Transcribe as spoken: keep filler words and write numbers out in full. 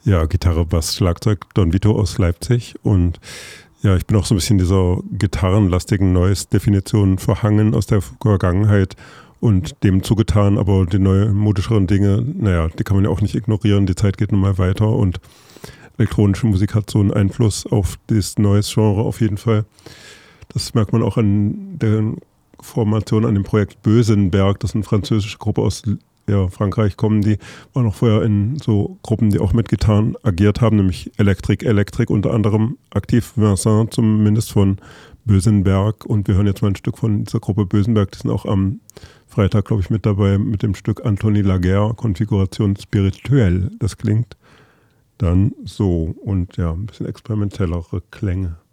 Ja, Gitarre, Bass, Schlagzeug, Don Vito aus Leipzig. Und ja, ich bin auch so ein bisschen dieser gitarrenlastigen Noise-Definition verhangen aus der Vergangenheit und dem zugetan, aber die neumodischeren Dinge, naja, die kann man ja auch nicht ignorieren, die Zeit geht nun mal weiter und elektronische Musik hat so einen Einfluss auf das Noise-Genre auf jeden Fall. Das merkt man auch an der Formation, an dem Projekt Bösenberg, das ist eine französische Gruppe aus ja, Frankreich kommen, die waren noch vorher in so Gruppen, die auch mit Gitarren agiert haben, nämlich Electric Electric unter anderem aktiv, Vincent zumindest von Bösenberg, und wir hören jetzt mal ein Stück von dieser Gruppe Bösenberg, die sind auch am Freitag, glaube ich, mit dabei mit dem Stück Anthony Laguerre, Konfiguration spirituell. Das klingt dann so und ja, ein bisschen experimentellere Klänge.